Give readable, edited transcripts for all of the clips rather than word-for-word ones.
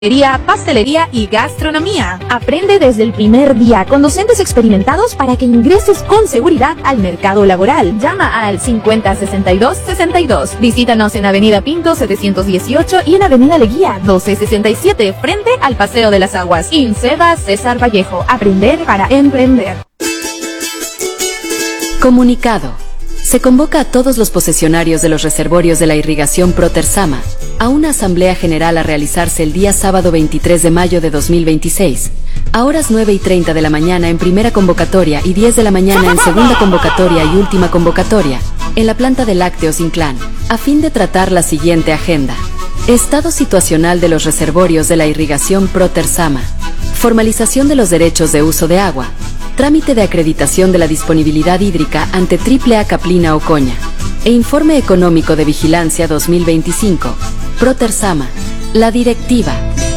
pastelería y gastronomía. Aprende desde el primer día con docentes experimentados para que ingreses con seguridad al mercado laboral. Llama al 5062-62. Visítanos en Avenida Pinto 718 y en Avenida Leguía 1267, frente al Paseo de las Aguas. INSEBA César Vallejo. Aprender para emprender. Comunicado. Se convoca a todos los posesionarios de los reservorios de la irrigación Protersama a una asamblea general a realizarse el día sábado 23 de mayo de 2026, a horas 9:30 de la mañana en primera convocatoria y 10 de la mañana en segunda convocatoria y última convocatoria, en la planta de Lácteos Inclán, a fin de tratar la siguiente agenda. Estado situacional de los reservorios de la irrigación Protersama, formalización de los derechos de uso de agua, trámite de acreditación de la disponibilidad hídrica ante AAA Caplina Ocoña, e informe económico de vigilancia 2025. Protersama, la directiva.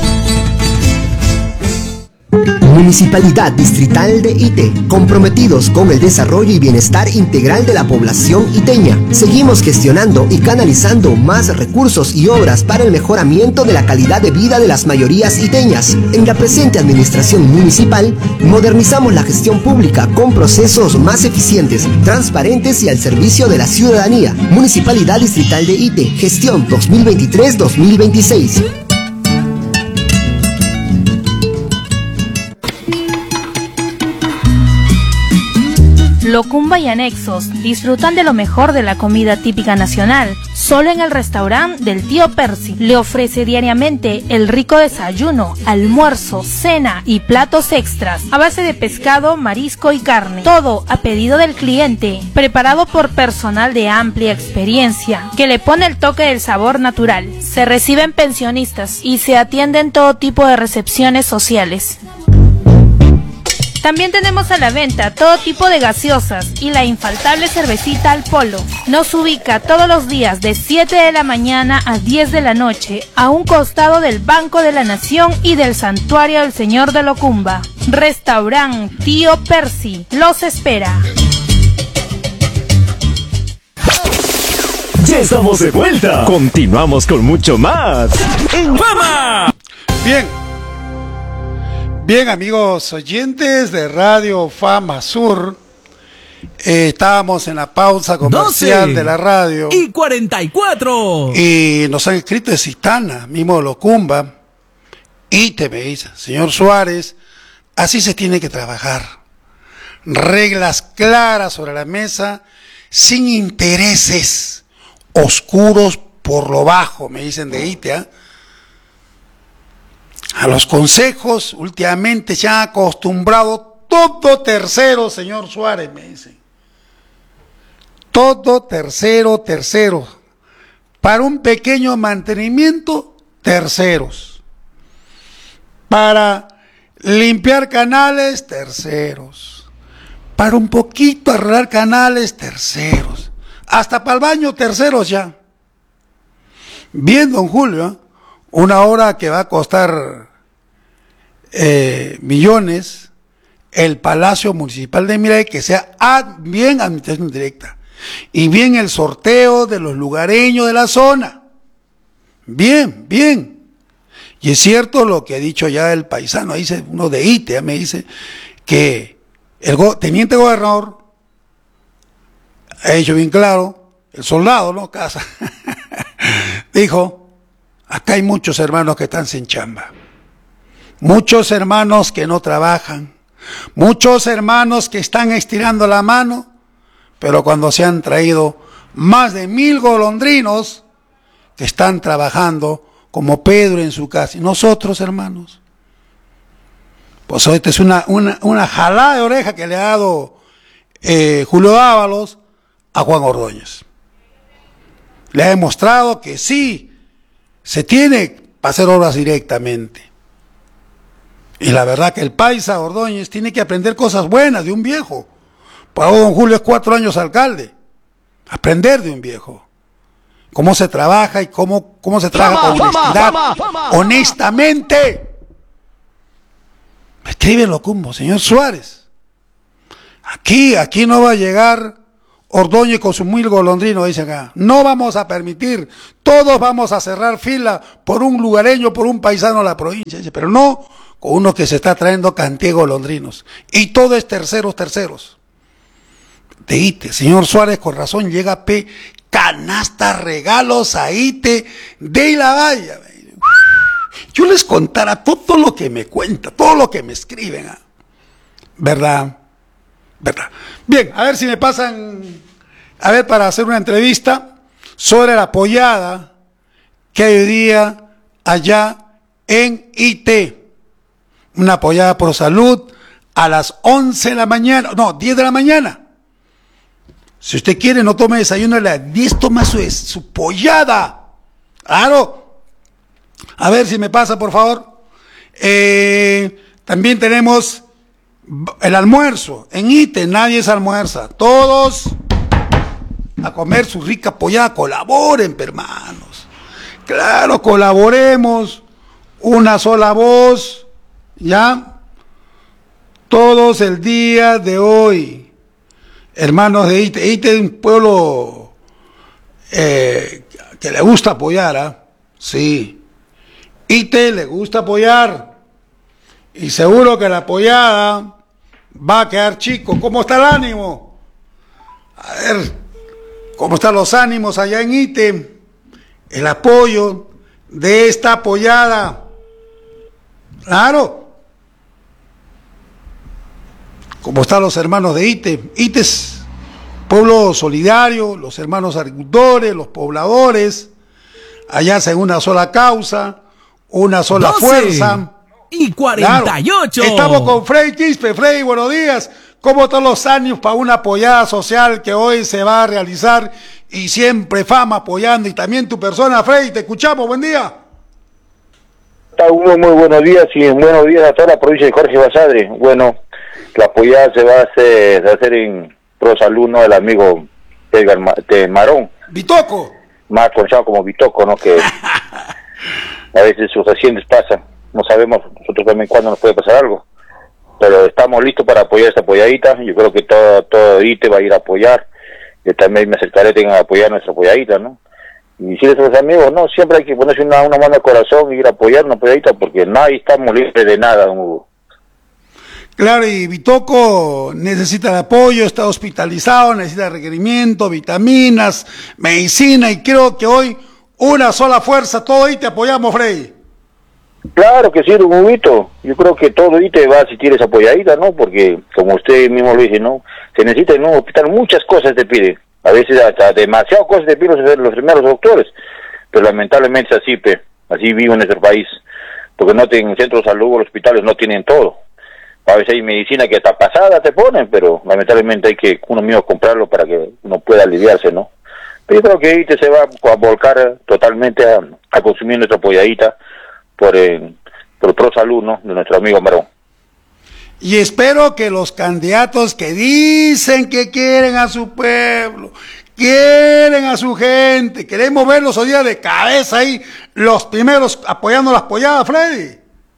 Municipalidad Distrital de Ite, comprometidos con el desarrollo y bienestar integral de la población iteña. Seguimos gestionando y canalizando más recursos y obras para el mejoramiento de la calidad de vida de las mayorías iteñas. En la presente administración municipal, modernizamos la gestión pública con procesos más eficientes, transparentes y al servicio de la ciudadanía. Municipalidad Distrital de Ite, gestión 2023-2026. Locumba y anexos disfrutan de lo mejor de la comida típica nacional, solo en el restaurante del tío Percy. Le ofrece diariamente el rico desayuno, almuerzo, cena y platos extras a base de pescado, marisco y carne. Todo a pedido del cliente, preparado por personal de amplia experiencia, que le pone el toque del sabor natural. Se reciben pensionistas y se atienden todo tipo de recepciones sociales. También tenemos a la venta todo tipo de gaseosas y la infaltable cervecita al polo. Nos ubica todos los días de 7 de la mañana a 10 de la noche a un costado del Banco de la Nación y del Santuario del Señor de Locumba. Restaurante Tío Percy los espera. Ya estamos de vuelta. Continuamos con mucho más en Fama. Bien, amigos oyentes de Radio Fama Sur, estábamos en la pausa comercial de la radio. Y 44. Y nos han escrito de Cistana, mismo Locumba. Y te me dice, señor Suárez, así se tiene que trabajar. Reglas claras sobre la mesa, sin intereses oscuros por lo bajo, me dicen de ITEA. A los consejos últimamente se han acostumbrado todo tercero, señor Suárez, me dice. Todo tercero. Para un pequeño mantenimiento, terceros. Para limpiar canales, terceros. Para un poquito arreglar canales, terceros. Hasta para el baño, terceros ya. Bien, don Julio, una hora que va a costar millones, el Palacio Municipal de Miray, que sea bien administración directa y bien el sorteo de los lugareños de la zona. Bien. Y es cierto lo que ha dicho ya el paisano, dice uno de ITEA, me dice que el teniente gobernador ha hecho bien claro, el soldado, ¿no? Casa, dijo, acá hay muchos hermanos que están sin chamba, muchos hermanos que no trabajan, muchos hermanos que están estirando la mano, pero cuando se han traído más de 1000 golondrinos que están trabajando como Pedro en su casa, y nosotros, hermanos, pues esta es una jalada de oreja que le ha dado Julio Dávalos a Juan Ordóñez. Le ha demostrado que sí se tiene para hacer obras directamente. Y la verdad que el paisa Ordóñez tiene que aprender cosas buenas de un viejo. Para don Julio es 4 años alcalde. Aprender de un viejo. Cómo se trabaja y cómo se trabaja con honestidad. Honestamente. Escribe Locumbo, señor Suárez. Aquí no va a llegar Ordóñez con su 1000 golondrinos, dice acá. No vamos a permitir, todos vamos a cerrar fila por un lugareño, por un paisano de la provincia, dice, pero no con uno que se está trayendo cantidad de golondrinos. Y todo es terceros. De ITE, señor Suárez, con razón, llega P, canasta, regalos a ITE, de la valla. Yo les contara todo lo que me cuenta, todo lo que me escriben, ¿eh? ¿Verdad? Bien, a ver si me pasan, a ver, para hacer una entrevista sobre la pollada que hay hoy día allá en IT. Una pollada por salud a las 11 de la mañana, no, 10 de la mañana. Si usted quiere, no tome desayuno a las 10, toma su pollada. Claro. A ver si me pasa, por favor. También tenemos el almuerzo. En ITE nadie se almuerza. Todos a comer su rica pollada. Colaboren, hermanos. Claro, colaboremos. Una sola voz. ¿Ya? Todos el día de hoy. Hermanos de ITE. ITE es un pueblo que le gusta apoyar, ¿ah? Sí. ITE le gusta apoyar. Y seguro que la apoyada va a quedar chico. ¿Cómo está el ánimo? A ver, ¿cómo están los ánimos allá en ITE? El apoyo de esta apoyada. Claro. ¿Cómo están los hermanos de ITE? ITE es pueblo solidario, los hermanos agricultores, los pobladores, allá hacen una sola causa, una sola 12 fuerza. Y 48. Claro. Estamos con Freddy Quispe. Freddy, buenos días. ¿Cómo están los ánimos para una apoyada social que hoy se va a realizar? Y siempre Fama apoyando, y también tu persona, Freddy, te escuchamos, buen día. Muy buenos días y buenos días a toda la provincia de Jorge Basadre. Bueno, la apoyada se va a hacer en pro salud, ¿no? El amigo de Marón. Bitoco. Más conocido como Bitoco, ¿no? Que a veces sus accidentes pasan. No sabemos nosotros también cuándo nos puede pasar algo. Pero estamos listos para apoyar esta apoyadita. Yo creo que todo ITE va a ir a apoyar. Yo también me acercaré a apoyar nuestra apoyadita, ¿no? Y decirles a los amigos, no, siempre hay que ponerse una mano al corazón y ir a apoyar una apoyadita, porque nadie estamos libres de nada, Hugo. Claro, y Bitoco necesita el apoyo, está hospitalizado, necesita requerimiento, vitaminas, medicina, y creo que hoy una sola fuerza, todo ITE apoyamos, Freddy. Claro que sí, Huguito. Yo creo que todo ITE va a asistir esa apoyadita, ¿no? Porque, como usted mismo lo dice, ¿no? Se necesita en un hospital, muchas cosas te piden. A veces hasta demasiadas cosas te piden los primeros doctores. Pero lamentablemente es así, así vivo en nuestro país. Porque no tienen centros de salud, los hospitales no tienen todo. A veces hay medicina que está pasada, te ponen, pero lamentablemente hay que uno mismo comprarlo para que uno pueda aliviarse, ¿no? Pero yo creo que ITE se va a volcar totalmente a consumir nuestra apoyadita por pro salud, ¿no? De nuestro amigo Marón. Y espero que los candidatos que dicen que quieren a su pueblo, quieren a su gente, queremos verlos hoy día de cabeza ahí, los primeros apoyando las polladas, Freddy.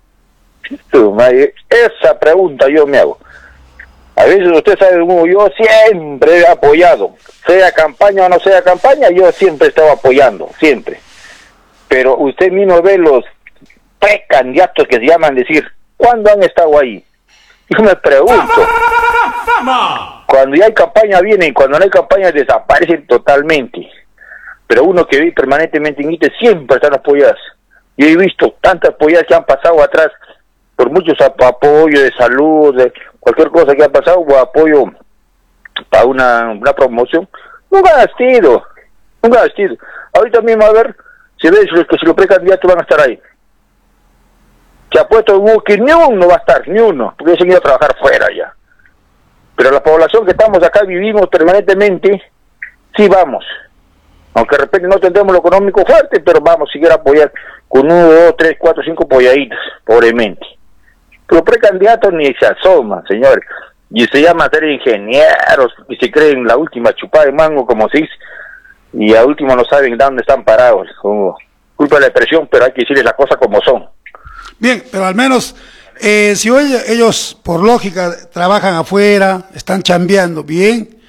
Esa pregunta yo me hago. A veces usted sabe, yo siempre he apoyado, sea campaña o no sea campaña, yo siempre he estado apoyando, siempre. Pero usted mismo ve los precandidatos que se llaman decir, ¿cuándo han estado ahí? Yo me pregunto, cuando ya hay campaña vienen, cuando no hay campaña desaparecen totalmente. Pero uno que ve permanentemente en ITE siempre están apoyadas. Yo he visto tantas apoyadas que han pasado atrás por muchos apoyos de salud, de cualquier cosa que ha pasado, o apoyo para una promoción. Nunca ha existido. Ahorita mismo a ver, se ve que si los precandidatos van a estar ahí. Se ha puesto que ni uno va a estar, ni uno, porque se han ido a trabajar fuera ya. Pero la población que estamos acá, vivimos permanentemente, sí vamos. Aunque de repente no tendremos lo económico fuerte, pero vamos a seguir a apoyar con 1, 2, 3, 4, 5 apoyaditas, pobremente. Pero precandidatos ni se asoman, señores. Y se llaman ser ingenieros, y se creen la última chupada de mango, como se dice, y a último no saben dónde están parados. Como, culpa de la expresión, pero hay que decirles las cosas como son. Bien, pero al menos, si hoy ellos, por lógica, trabajan afuera, están chambeando bien,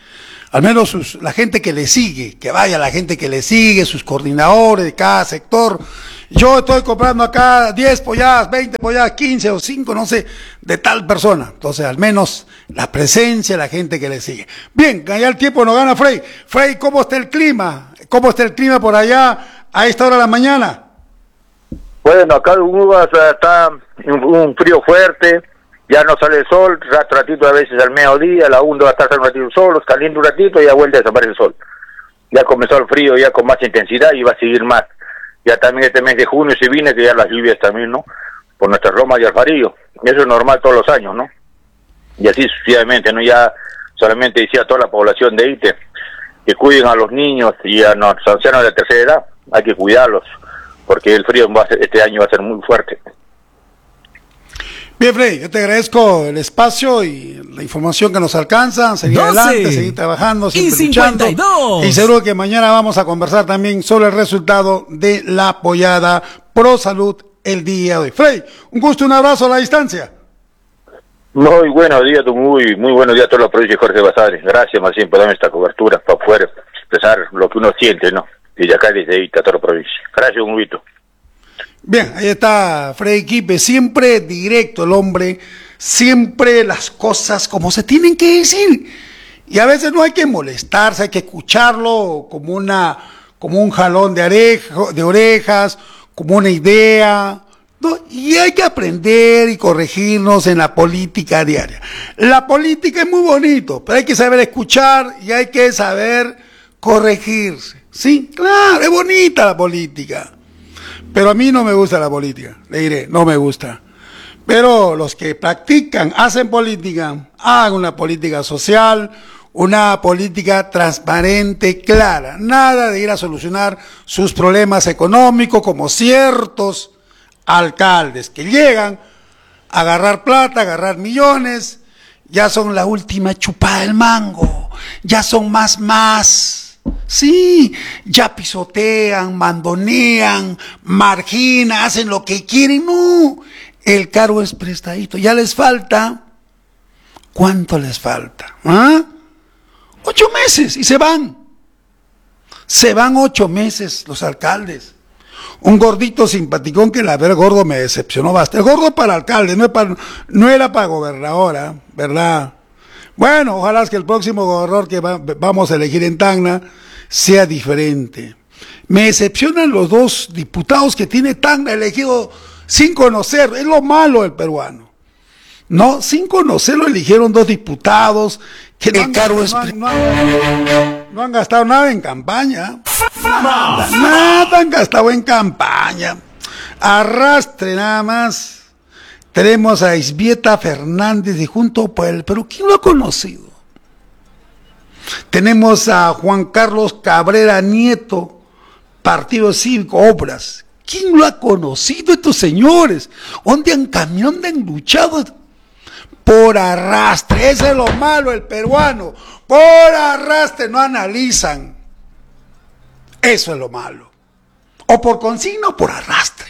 Al menos la gente que le sigue, que vaya la gente que le sigue, sus coordinadores de cada sector. Yo estoy comprando acá 10 polladas, 20 polladas, 15 o 5, no sé, de tal persona. Entonces, al menos la presencia de la gente que le sigue. Bien, ya el tiempo nos gana, Frei. Frei, ¿cómo está el clima? ¿Cómo está el clima por allá a esta hora de la mañana? Bueno, acá está un frío fuerte. Ya no sale el sol, ratito a veces al mediodía, a la 1 va a estar un ratito el sol, calienta un ratito y ya vuelve a desaparecer el sol. Ya comenzó el frío ya con más intensidad y va a seguir más. Ya también este mes de junio se viene que ya las lluvias también, ¿no? Por nuestra Roma y Alfarillo. Eso es normal todos los años, ¿no? Y así sucesivamente, ¿no? Ya solamente decía a toda la población de Ite que cuiden a los niños y a los ancianos de la tercera edad. Hay que cuidarlos, porque el frío este año va a ser muy fuerte. Bien, Frei, yo te agradezco el espacio y la información que nos alcanza. Seguir adelante, seguir trabajando, siempre luchando. Y seguro que mañana vamos a conversar también sobre el resultado de la pollada Pro Salud el día de hoy. Frei, un gusto, un abrazo a la distancia. Muy buenos días, muy buenos días a todos los provincias, Jorge Basadre. Gracias, más bien, por darme esta cobertura para poder expresar lo que uno siente, ¿no? Desde acá, desde Ita, toda la provincia. Gracias, un gusto. Bien, ahí está Frei Quispe, siempre directo el hombre, siempre las cosas como se tienen que decir. Y a veces no hay que molestarse, hay que escucharlo como un jalón de orejas, como una idea, ¿no? Y hay que aprender y corregirnos en la política diaria. La política es muy bonito, pero hay que saber escuchar y hay que saber corregirse. Sí, claro, es bonita la política. Pero a mí no me gusta la política, le diré, no me gusta. Pero los que practican, hacen política, hagan una política social, una política transparente, clara. Nada de ir a solucionar sus problemas económicos como ciertos alcaldes que llegan a agarrar plata, a agarrar millones, ya son la última chupada del mango, ya son más. Sí, ya pisotean, mandonean, marginan, hacen lo que quieren. No, el cargo es prestadito. Ya les falta. ¿Cuánto les falta? 8 meses y se van. Se van 8 meses los alcaldes. Un gordito simpaticón que la verdad gordo me decepcionó bastante. El gordo para alcalde, no era para gobernadora, ¿verdad? Bueno, ojalá que el próximo gobernador que vamos a elegir en Tacna sea diferente. Me decepcionan los 2 diputados que tiene Tacna elegido sin conocer. Es lo malo del peruano. No, sin conocerlo eligieron 2 diputados que no han gastado nada en campaña. Nada han gastado en campaña. Arrastre nada más. Tenemos a Isbieta Fernández de Juntos por el Perú. ¿Quién lo ha conocido? Tenemos a Juan Carlos Cabrera Nieto, Partido Cívico, Obras. ¿Quién lo ha conocido estos señores? ¿Dónde han caminado? ¿Dónde han luchado? Por arrastre. Ese es lo malo del peruano. Por arrastre, no analizan. Eso es lo malo. O por consigna o por arrastre.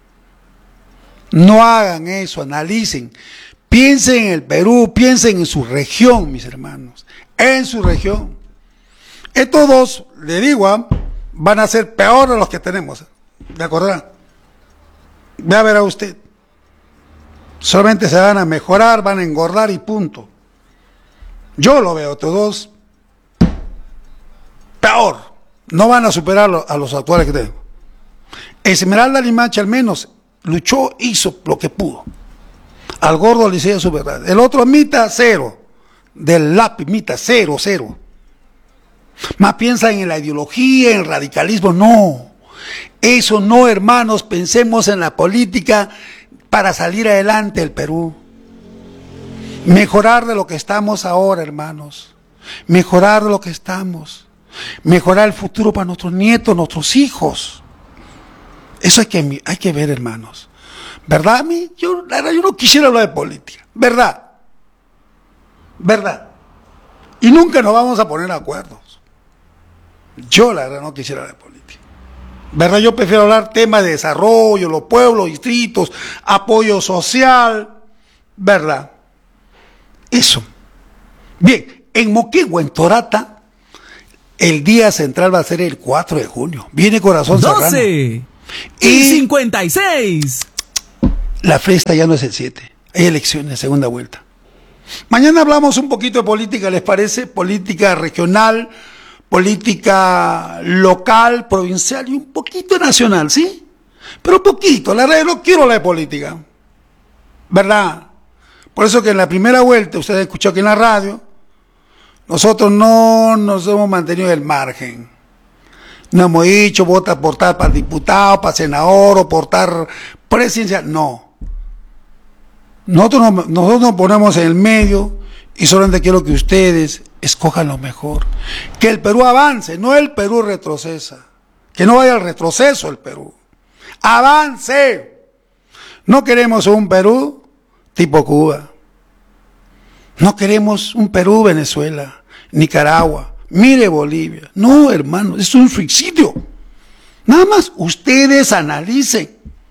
No hagan eso, analicen. Piensen en el Perú, piensen en su región, mis hermanos. En su región. Estos 2, le digo, van a ser peores de los que tenemos. ¿De acuerdo? Ya verá usted. Solamente se van a mejorar, van a engordar y punto. Yo lo veo, estos 2 peor. No van a superar a los actuales que tengo. Esmeralda Limache al menos luchó, hizo lo que pudo. Al gordo le hicieron su verdad. El otro Mita 0. Del lápiz, Mita 0. Más piensan en la ideología, en el radicalismo. No. Eso no, hermanos. Pensemos en la política para salir adelante el Perú. Mejorar de lo que estamos ahora, hermanos. Mejorar de lo que estamos. Mejorar el futuro para nuestros nietos, nuestros hijos. Eso hay que ver, hermanos. ¿Verdad? Yo no quisiera hablar de política. ¿Verdad? Y nunca nos vamos a poner de acuerdo. Yo, la verdad, no quisiera hablar de política. ¿Verdad? Yo prefiero hablar temas de desarrollo, los pueblos, distritos, apoyo social. ¿Verdad? Eso. Bien, en Moquegua, en Torata, El día central va a ser el 4 de junio. Viene Corazón 12 Serrano. y 56. La fiesta ya no es el 7. Hay elecciones, segunda vuelta. Mañana hablamos un poquito de política, ¿les parece? Política regional, política local, provincial y un poquito nacional, ¿sí? Pero un poquito, la verdad no quiero hablar de política, ¿verdad? Por eso que en la primera vuelta, ustedes escuchó aquí en la radio, nosotros no nos hemos mantenido el margen. No hemos dicho, vota por tal para diputado, para senador o por tal presidencial, no. Nosotros nos ponemos en el medio y solamente quiero que ustedes escojan lo mejor. Que el Perú avance, no el Perú retrocesa. Que no vaya al retroceso el Perú. ¡Avance! No queremos un Perú tipo Cuba. No queremos un Perú Venezuela, Nicaragua. Mire Bolivia. No, hermano, es un suicidio. Nada más, ustedes analicen.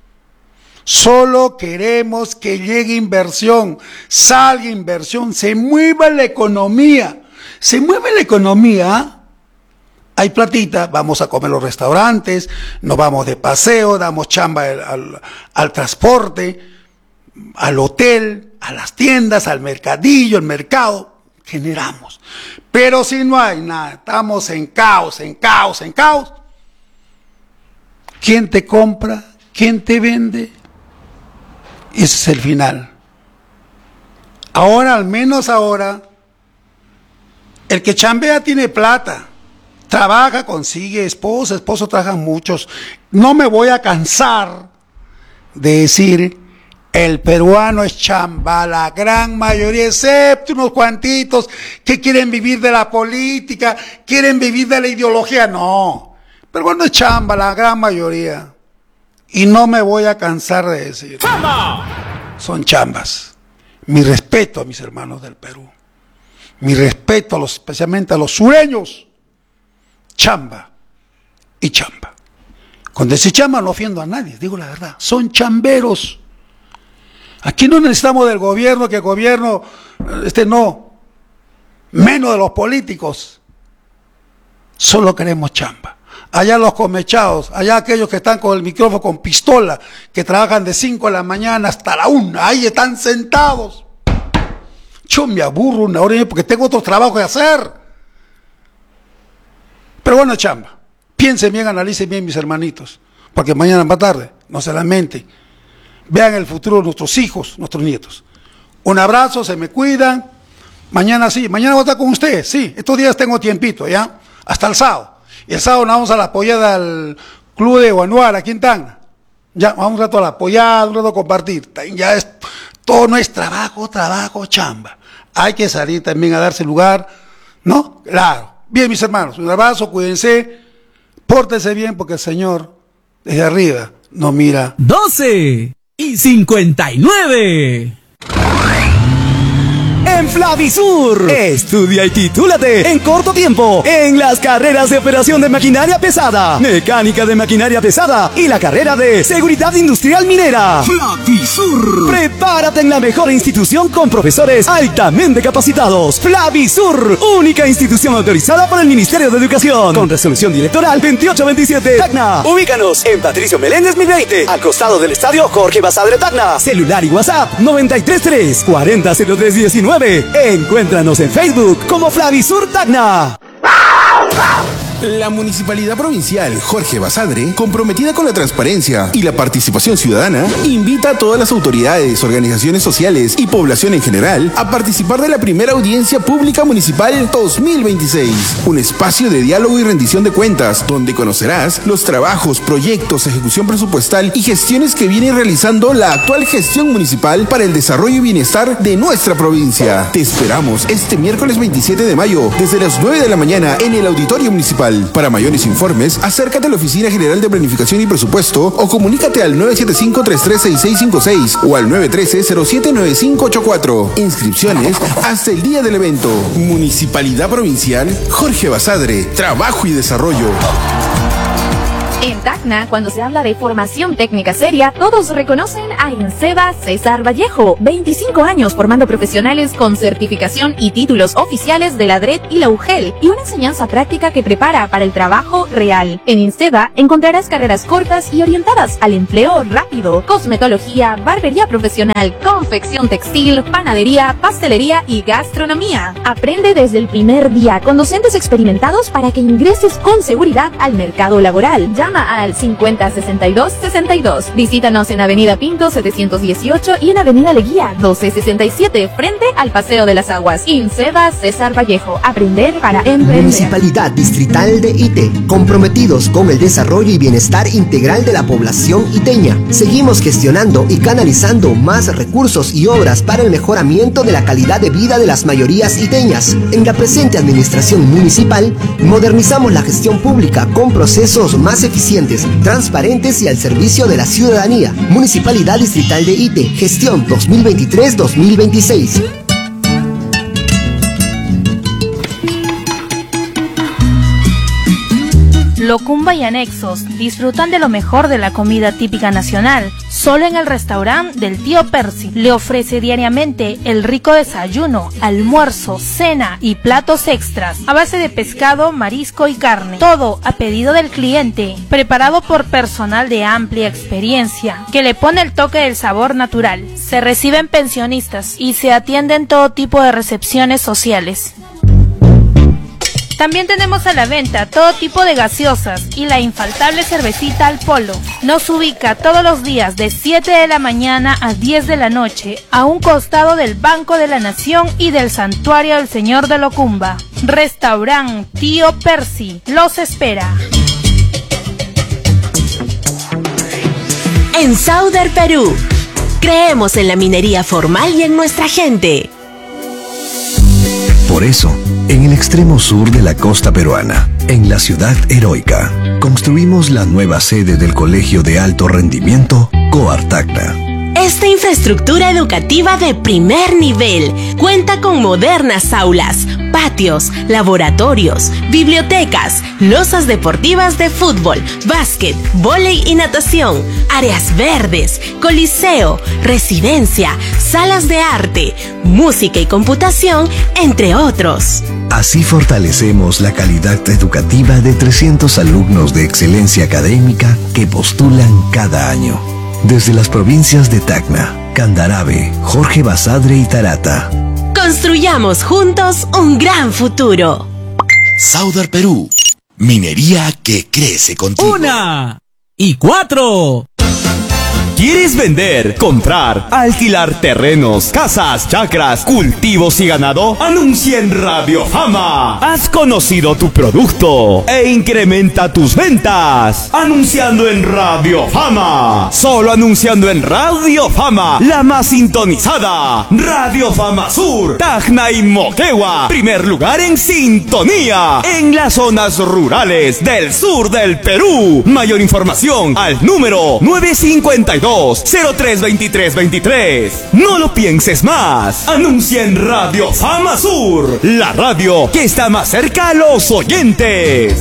Solo queremos que llegue inversión, salga inversión, se mueva la economía. Se mueve la economía, hay platita, vamos a comer los restaurantes, nos vamos de paseo, damos chamba al transporte, al hotel, a las tiendas, al mercadillo, el mercado, generamos. Pero si no hay nada, estamos en caos, en caos, en caos. ¿Quién te compra? ¿Quién te vende? Ese es el final. Ahora, al menos ahora, el que chambea tiene plata, trabaja, consigue esposo trabajan muchos. No me voy a cansar de decir, el peruano es chamba, la gran mayoría, excepto unos cuantitos que quieren vivir de la política, quieren vivir de la ideología, no. El peruano es chamba, la gran mayoría. Y no me voy a cansar de decir, son chambas. Mi respeto a mis hermanos del Perú. Mi respeto especialmente a los sureños. Chamba y chamba. Cuando decir chamba no ofiendo a nadie, digo la verdad. Son chamberos. Aquí no necesitamos del gobierno, que el gobierno, no, menos de los políticos. Solo queremos chamba. Allá los comechados, allá aquellos que están con el micrófono, con pistola, que trabajan de 5 de la mañana hasta la 1, ahí están sentados. Yo me aburro una hora porque tengo otros trabajos que hacer. Pero bueno, chamba. Piensen bien, analicen bien, mis hermanitos, porque mañana más tarde, no se lamenten. Vean el futuro de nuestros hijos, nuestros nietos. Un abrazo, se me cuidan. Mañana sí, mañana voy a estar con ustedes, sí. Estos días tengo tiempito, ¿ya? Hasta el sábado. Y el sábado nos vamos a la apoyada al Club de Guanuara, aquí en Tacna. Ya, vamos un rato a la apoyada, un rato a compartir. Ya es, todo no es trabajo, chamba. Hay que salir también a darse lugar, ¿no? Claro. Bien, mis hermanos, un abrazo, cuídense, pórtense bien porque el Señor desde arriba nos mira. 12 y 59. En Flavisur, estudia y titúlate en corto tiempo en las carreras de operación de maquinaria pesada, mecánica de maquinaria pesada y la carrera de seguridad industrial minera. Flavisur. Prepárate en la mejor institución con profesores altamente capacitados. Flavisur, única institución autorizada por el Ministerio de Educación, con resolución directoral 2827. Tacna. Ubícanos en Patricio Meléndez 1020, al costado del estadio Jorge Basadre Tacna. Celular y WhatsApp 933 400319. Encuéntranos en Facebook como Flavisur Tacna. La Municipalidad Provincial Jorge Basadre, comprometida con la transparencia y la participación ciudadana, invita a todas las autoridades, organizaciones sociales y población en general a participar de la primera audiencia pública municipal 2026, un espacio de diálogo y rendición de cuentas, donde conocerás los trabajos, proyectos, ejecución presupuestal y gestiones que viene realizando la actual gestión municipal para el desarrollo y bienestar de nuestra provincia. Te esperamos este miércoles 27 de mayo, desde las 9 de la mañana en el Auditorio Municipal. Para mayores informes, acércate a la Oficina General de Planificación y Presupuesto o comunícate al 975-336666 o al 913-079584. Inscripciones hasta el día del evento. Municipalidad Provincial Jorge Basadre. Trabajo y desarrollo. En Tacna, cuando se habla de formación técnica seria, todos reconocen a INSEBA César Vallejo. 25 años formando profesionales con certificación y títulos oficiales de la DRED y la UGEL, y una enseñanza práctica que prepara para el trabajo real. En INSEBA encontrarás carreras cortas y orientadas al empleo rápido: cosmetología, barbería profesional, confección textil, panadería, pastelería y gastronomía. Aprende desde el primer día con docentes experimentados para que ingreses con seguridad al mercado laboral. Llama al 5062-62. Visítanos en Avenida Pinto 718 y en Avenida Leguía 1267, frente al Paseo de las Aguas. INSEBA César Vallejo. Aprender para emprender. Municipalidad Distrital de Ite, comprometidos con el desarrollo y bienestar integral de la población iteña. Seguimos gestionando y canalizando más recursos y obras para el mejoramiento de la calidad de vida de las mayorías iteñas. En la presente administración municipal, modernizamos la gestión pública con procesos más eficientes, transparentes y al servicio de la ciudadanía. Municipalidad Distrital de Ite, gestión 2023-2026. Locumba y anexos disfrutan de lo mejor de la comida típica nacional, solo en el restaurante del tío Percy. Le ofrece diariamente el rico desayuno, almuerzo, cena y platos extras a base de pescado, marisco y carne. Todo a pedido del cliente, preparado por personal de amplia experiencia, que le pone el toque del sabor natural. Se reciben pensionistas y se atienden todo tipo de recepciones sociales. También tenemos a la venta todo tipo de gaseosas y la infaltable cervecita al polo. Nos ubica todos los días de 7 de la mañana a 10 de la noche, a un costado del Banco de la Nación y del Santuario del Señor de Locumba. Restaurant Tío Percy los espera. En Sauder Perú, creemos en la minería formal y en nuestra gente. Por eso, en el extremo sur de la costa peruana, en la ciudad heroica, construimos la nueva sede del Colegio de Alto Rendimiento, COAR Tacna. Esta infraestructura educativa de primer nivel cuenta con modernas aulas, patios, laboratorios, bibliotecas, losas deportivas de fútbol, básquet, vóley y natación, áreas verdes, coliseo, residencia, salas de arte, música y computación, entre otros. Así fortalecemos la calidad educativa de 300 alumnos de excelencia académica que postulan cada año. Desde las provincias de Tacna, Candarave, Jorge Basadre y Tarata. Construyamos juntos un gran futuro. Sauder Perú, minería que crece contigo. 1 y 4. ¿Quieres vender, comprar, alquilar terrenos, casas, chacras, cultivos y ganado? Anuncia en Radio Fama. Has conocido tu producto e incrementa tus ventas. Anunciando en Radio Fama. Solo anunciando en Radio Fama, la más sintonizada. Radio Fama Sur, Tacna y Moquegua. Primer lugar en sintonía en las zonas rurales del sur del Perú. Mayor información al número 952-032323. No lo pienses más. Anuncia en Radio Fama Sur, la radio que está más cerca a los oyentes.